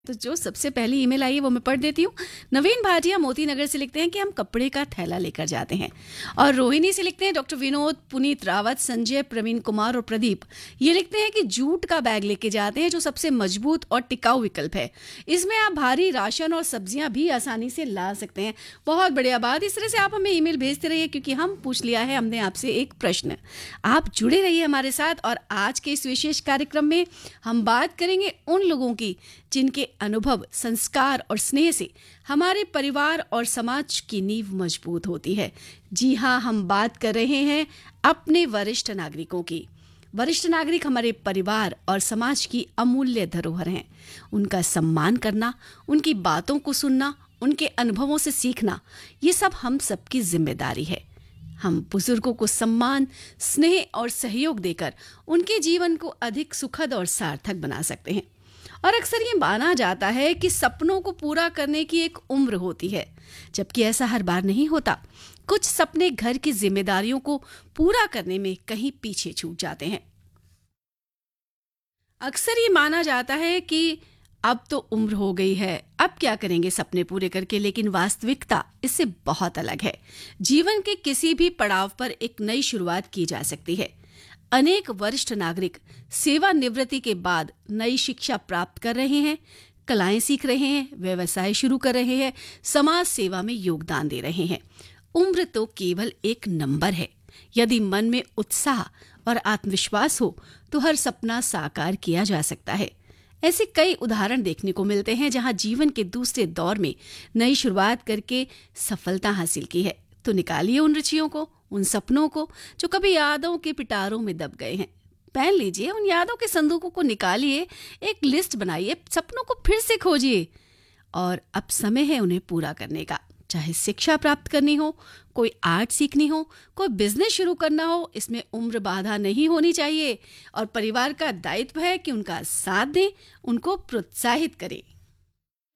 तो जो सबसे पहली ईमेल आई है वो मैं पढ़ देती हूँ। नवीन भाटिया मोती नगर से लिखते हैं कि हम कपड़े का थैला लेकर जाते हैं। और रोहिणी से लिखते हैं डॉक्टर विनोद, पुनीत रावत, संजय, प्रवीण कुमार और प्रदीप ये लिखते हैं कि जूट का बैग लेके जाते हैं जो सबसे मजबूत और टिकाऊ विकल्प है। इसमें आप भारी राशन और सब्जियां भी आसानी से ला सकते हैं। बहुत बढ़िया बात। इस तरह से आप हमें ईमेल भेजते रहिए क्योंकि हम पूछ लिया है हमने आपसे एक प्रश्न। आप जुड़े रहिए हमारे साथ और आज के इस विशेष कार्यक्रम में हम बात करेंगे उन लोगों की जिनके अनुभव, संस्कार और स्नेह से हमारे परिवार और समाज की नींव मजबूत होती है। जी हाँ, हम बात कर रहे हैं अपने वरिष्ठ नागरिकों की। वरिष्ठ नागरिक हमारे परिवार और समाज की अमूल्य धरोहर हैं। उनका सम्मान करना, उनकी बातों को सुनना, उनके अनुभवों से सीखना, ये सब हम सबकी जिम्मेदारी है। हम बुजुर्गों को सम्मान, स्नेह और सहयोग देकर उनके जीवन को अधिक सुखद और सार्थक बना सकते हैं। और अक्सर ये माना जाता है कि सपनों को पूरा करने की एक उम्र होती है, जबकि ऐसा हर बार नहीं होता। कुछ सपने घर की जिम्मेदारियों को पूरा करने में कहीं पीछे छूट जाते हैं। अक्सर ये माना जाता है कि अब तो उम्र हो गई है, अब क्या करेंगे सपने पूरे करके, लेकिन वास्तविकता इससे बहुत अलग है। जीवन के किसी भी पड़ाव पर एक नई शुरुआत की जा सकती है। अनेक वरिष्ठ नागरिक सेवानिवृत्ति के बाद नई शिक्षा प्राप्त कर रहे हैं, कलाएं सीख रहे हैं, व्यवसाय शुरू कर रहे हैं, समाज सेवा में योगदान दे रहे हैं। उम्र तो केवल एक नंबर है। यदि मन में उत्साह और आत्मविश्वास हो तो हर सपना साकार किया जा सकता है। ऐसे कई उदाहरण देखने को मिलते हैं जहां जीवन के दूसरे दौर में नई शुरुआत करके सफलता हासिल की है। तो निकालिए उन रुचियों को, उन सपनों को जो कभी यादों के पिटारों में दब गए हैं। पहन लीजिए उन यादों के संदूकों को, निकालिए, एक लिस्ट बनाइए, सपनों को फिर से खोजिए और अब समय है उन्हें पूरा करने का। चाहे शिक्षा प्राप्त करनी हो, कोई आर्ट सीखनी हो, कोई बिजनेस शुरू करना हो, इसमें उम्र बाधा नहीं होनी चाहिए। और परिवार का दायित्व है कि उनका साथ दें, उनको प्रोत्साहित करें।